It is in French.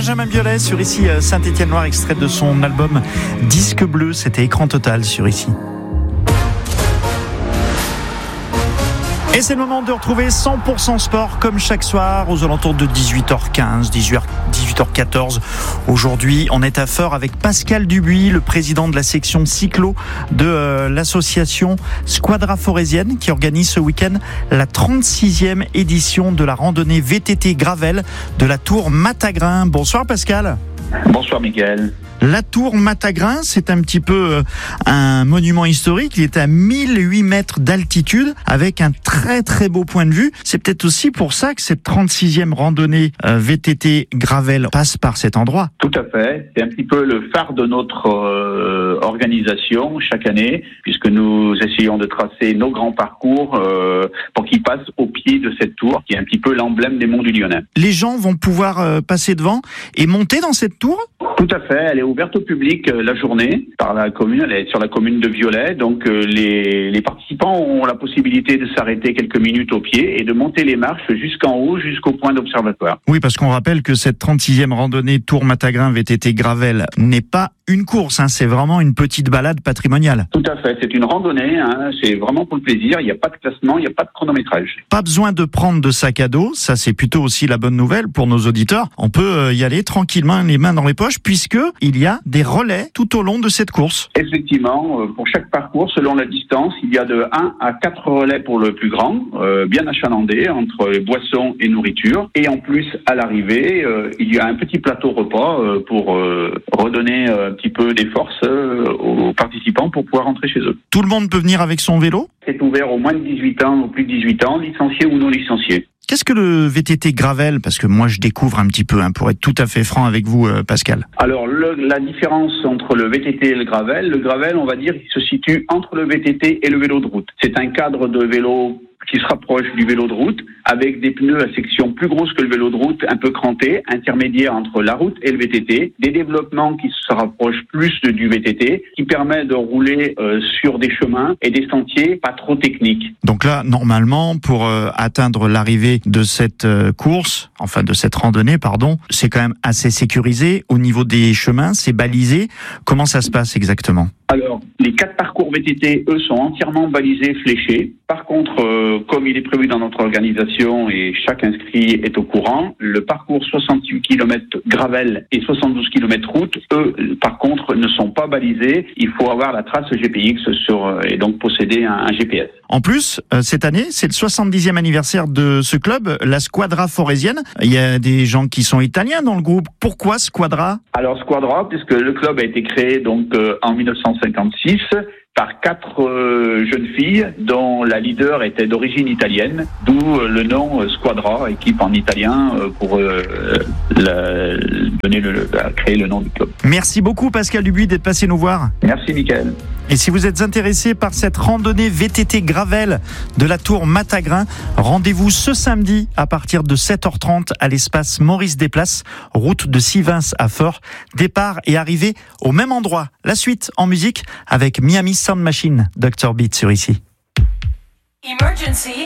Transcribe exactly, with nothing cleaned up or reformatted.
Benjamin Biolay sur ici Saint-Étienne-Loire, extrait de son album Disque Bleu, c'était Écran Total sur ici. Et c'est le moment de retrouver cent pour cent sport comme chaque soir aux alentours de dix-huit heures quinze, dix-huit heures quatorze. Aujourd'hui, on est à Feurs avec Pascal Dubuis, le président de la section cyclo de euh, l'association Squadra Forésienne qui organise ce week-end la trente-sixième édition de la randonnée V T T Gravel de la Tour Matagrin. Bonsoir Pascal. Bonsoir Mickaël. La Tour Matagrin, c'est un petit peu un monument historique. Il est à mille huit mètres d'altitude avec un très très beau point de vue. C'est peut-être aussi pour ça que cette trente-sixième randonnée V T T Gravel passe par cet endroit. Tout à fait. C'est un petit peu le phare de notre euh, organisation chaque année, puisque nous essayons de tracer nos grands parcours euh, pour qu'ils passent au pied de cette tour, qui est un petit peu l'emblème des Monts du Lyonnais. Les gens vont pouvoir euh, passer devant et monter dans cette tour ? Tout à fait. Elle est ouverte au public euh, la journée par la commune. Elle est sur la commune de Viollet. Donc euh, les, les participants ont la possibilité de s'arrêter quelques minutes au pied et de monter les marches jusqu'en haut, jusqu'au point d'observatoire. Oui, parce qu'on rappelle que cette trente-sixième randonnée Tour Matagrin V T T Gravel n'est pas une course, hein, c'est vraiment une petite balade patrimoniale. Tout à fait, c'est une randonnée, hein, c'est vraiment pour le plaisir, il n'y a pas de classement, il n'y a pas de chronométrage. Pas besoin de prendre de sac à dos, ça c'est plutôt aussi la bonne nouvelle pour nos auditeurs. On peut y aller tranquillement, les mains dans les poches, puisque il y a des relais tout au long de cette course. Effectivement, pour chaque parcours, selon la distance, il y a de un à quatre relais pour le plus grand, euh, bien achalandés entre boissons et nourriture. Et en plus, à l'arrivée, euh, il y a un petit plateau repas euh, pour euh, redonner euh, un petit peu des forces euh, aux participants pour pouvoir rentrer chez eux. Tout le monde peut venir avec son vélo ? C'est ouvert aux moins de dix-huit ans, aux plus de dix-huit ans, licenciés ou non licenciés. Qu'est-ce que le V T T Gravel ? Parce que moi, je découvre un petit peu, hein, pour être tout à fait franc avec vous, euh, Pascal. Alors, le, la différence entre le V T T et le Gravel, le Gravel, on va dire, il se situe entre le V T T et le vélo de route. C'est un cadre de vélo qui se rapproche du vélo de route, avec des pneus à section plus grosse que le vélo de route, un peu crantés, intermédiaire entre la route et le V T T, des développements qui se rapprochent plus de, du V T T, qui permet de rouler euh, sur des chemins et des sentiers pas trop techniques. Donc là, normalement, pour euh, atteindre l'arrivée de cette euh, course, enfin de cette randonnée, pardon, c'est quand même assez sécurisé au niveau des chemins, c'est balisé. Comment ça se passe exactement ? Alors, les quatre parcours V T T, eux, sont entièrement balisés, fléchés. Par contre, euh, comme il est prévu dans notre organisation et chaque inscrit est au courant, le parcours soixante-huit kilomètres gravel et soixante-douze kilomètres route, eux, par contre, ne sont pas balisés. Il faut avoir la trace G P X sur, et donc posséder un, un G P S. En plus, euh, cette année, c'est le soixante-dixième anniversaire de ce club, la Squadra Forésienne. Il y a des gens qui sont italiens dans le groupe. Pourquoi Squadra ? Alors Squadra, puisque le club a été créé donc euh, en mille neuf cent cinquante-six par quatre euh, jeunes filles dont la leader était d'origine italienne, d'où euh, le nom euh, Squadra, équipe en italien, euh, pour euh, la, donner le, la, créer le nom du club. Merci beaucoup Pascal Dubuis d'être passé nous voir. Merci Mickaël. Et si vous êtes intéressé par cette randonnée V T T Gravel de la Tour Matagrin, rendez-vous ce samedi à partir de sept heures trente à l'espace Maurice Desplaces, route de Sivins à Feurs. Départ et arrivée au même endroit. La suite en musique avec Miami Sound Machine, docteur Beat sur ici. Emergency.